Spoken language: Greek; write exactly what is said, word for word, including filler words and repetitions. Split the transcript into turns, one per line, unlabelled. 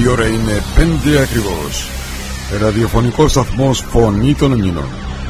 Η ώρα είναι πέντε ακριβώς. Ραδιοφωνικός σταθμός Φωνή των Ελλήνων.